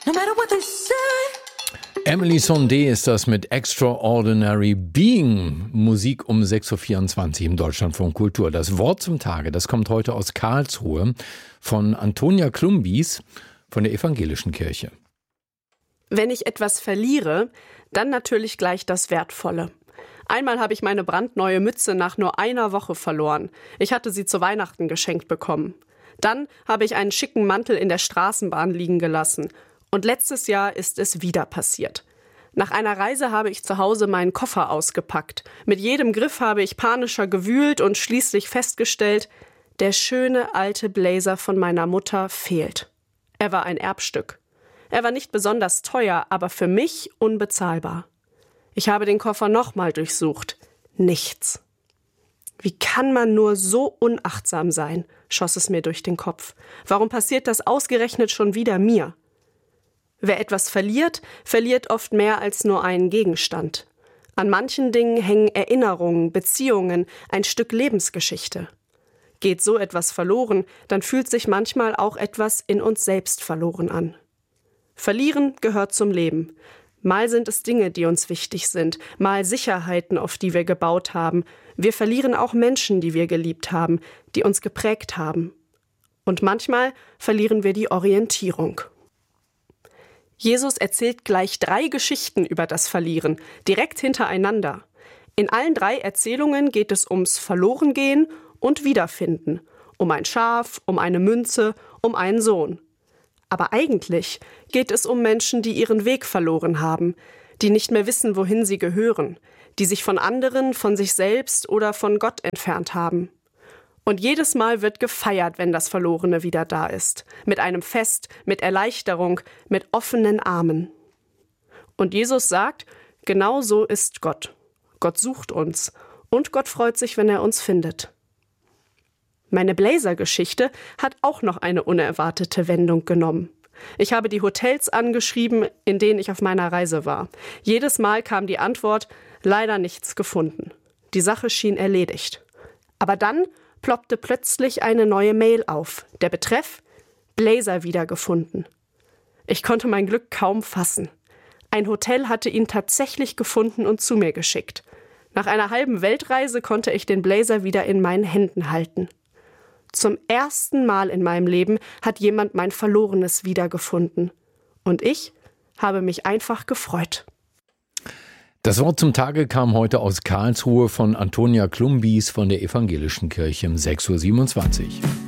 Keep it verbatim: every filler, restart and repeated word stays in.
No matter what they say. Emily Sondé ist das mit Extraordinary Being. Musik um sechs Uhr vierundzwanzig im Deutschlandfunk Kultur. Das Wort zum Tage, das kommt heute aus Karlsruhe von Antonia Klumbis von der Evangelischen Kirche. Wenn ich etwas verliere, dann natürlich gleich das Wertvolle. Einmal habe ich meine brandneue Mütze nach nur einer Woche verloren. Ich hatte sie zu Weihnachten geschenkt bekommen. Dann habe ich einen schicken Mantel in der Straßenbahn liegen gelassen. Und letztes Jahr ist es wieder passiert. Nach einer Reise habe ich zu Hause meinen Koffer ausgepackt. Mit jedem Griff habe ich panischer gewühlt und schließlich festgestellt, der schöne alte Blazer von meiner Mutter fehlt. Er war ein Erbstück. Er war nicht besonders teuer, aber für mich unbezahlbar. Ich habe den Koffer nochmal durchsucht. Nichts. Wie kann man nur so unachtsam sein, schoss es mir durch den Kopf. Warum passiert das ausgerechnet schon wieder mir? Wer etwas verliert, verliert oft mehr als nur einen Gegenstand. An manchen Dingen hängen Erinnerungen, Beziehungen, ein Stück Lebensgeschichte. Geht so etwas verloren, dann fühlt sich manchmal auch etwas in uns selbst verloren an. Verlieren gehört zum Leben. Mal sind es Dinge, die uns wichtig sind, mal Sicherheiten, auf die wir gebaut haben. Wir verlieren auch Menschen, die wir geliebt haben, die uns geprägt haben. Und manchmal verlieren wir die Orientierung. Jesus erzählt gleich drei Geschichten über das Verlieren, direkt hintereinander. In allen drei Erzählungen geht es ums Verlorengehen und Wiederfinden, um ein Schaf, um eine Münze, um einen Sohn. Aber eigentlich geht es um Menschen, die ihren Weg verloren haben, die nicht mehr wissen, wohin sie gehören, die sich von anderen, von sich selbst oder von Gott entfernt haben. Und jedes Mal wird gefeiert, wenn das Verlorene wieder da ist. Mit einem Fest, mit Erleichterung, mit offenen Armen. Und Jesus sagt, genau so ist Gott. Gott sucht uns. Und Gott freut sich, wenn er uns findet. Meine Blazer-Geschichte hat auch noch eine unerwartete Wendung genommen. Ich habe die Hotels angeschrieben, in denen ich auf meiner Reise war. Jedes Mal kam die Antwort, leider nichts gefunden. Die Sache schien erledigt. Aber dann ploppte plötzlich eine neue Mail auf. Der Betreff: Blazer wiedergefunden. Ich konnte mein Glück kaum fassen. Ein Hotel hatte ihn tatsächlich gefunden und zu mir geschickt. Nach einer halben Weltreise konnte ich den Blazer wieder in meinen Händen halten. Zum ersten Mal in meinem Leben hat jemand mein Verlorenes wiedergefunden. Und ich habe mich einfach gefreut. Das Wort zum Tage kam heute aus Karlsruhe von Antonia Klumbis von der Evangelischen Kirche um sechs Uhr siebenundzwanzig.